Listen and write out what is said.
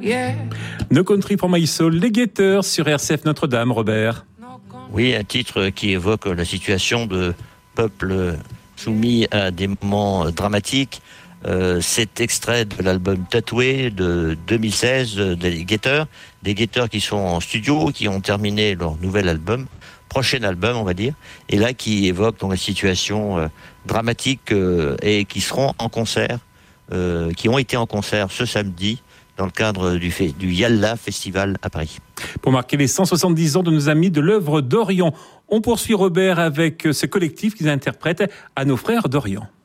No Country for My Soul, les Guetteurs sur RCF Notre-Dame, Robert. Oui, un titre qui évoque la situation de peuple soumis à des moments dramatiques. C'est extrait de l'album Tatoué de 2016 des Guetteurs qui sont en studio, qui ont terminé leur nouvel album, prochain album on va dire, et là qui évoquent donc la situation dramatique et qui seront en concert, qui ont été en concert ce samedi dans le cadre du Yalla Festival à Paris. Pour marquer les 170 ans de nos amis de l'œuvre d'Orient, on poursuit Robert avec ce collectif qu'ils interprètent à nos frères d'Orient.